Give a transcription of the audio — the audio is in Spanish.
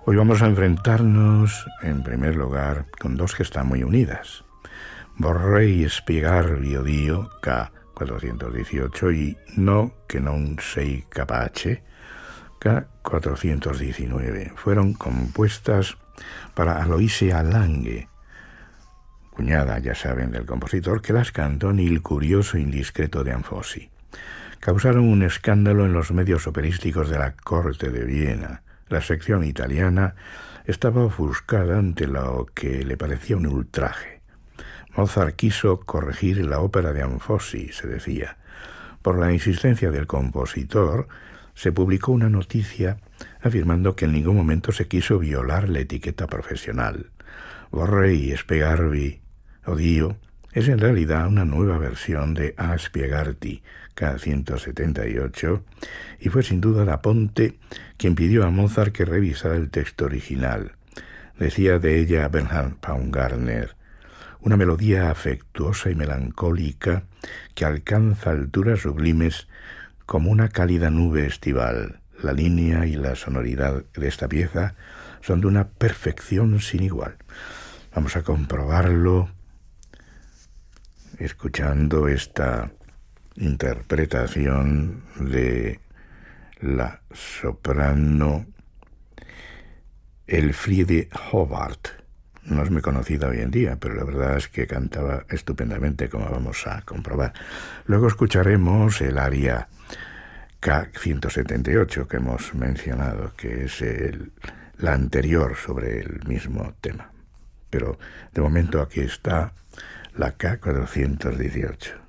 Hoy vamos a enfrentarnos, en primer lugar, con dos que están muy unidas. Vorrei spiegarvi Dio, K418, y No che non sei capace, K419. Fueron compuestas para Aloysia Lange, cuñada, ya saben, del compositor, que las cantó en Il curioso indiscreto de Anfossi. Causaron un escándalo en los medios operísticos de la corte de Viena. La sección italiana estaba ofuscada ante lo que le parecía un ultraje. Mozart quiso corregir la ópera de Anfossi, se decía. Por la insistencia del compositor, se publicó una noticia afirmando que en ningún momento se quiso violar la etiqueta profesional. Vorrei spiegarvi Dio es en realidad una nueva versión de A spiegarti, K178, y fue sin duda Da Ponte quien pidió a Mozart que revisara el texto original. Decía de ella Bernhard Paumgartner: una melodía afectuosa y melancólica que alcanza alturas sublimes como una cálida nube estival. La línea y la sonoridad de esta pieza son de una perfección sin igual. Vamos a comprobarlo escuchando esta interpretación de la soprano Elfriede Howard. No es muy conocida hoy en día, pero la verdad es que cantaba estupendamente, como vamos a comprobar. Luego escucharemos el aria K178 que hemos mencionado, que es la anterior sobre el mismo tema. Pero de momento aquí está la K418.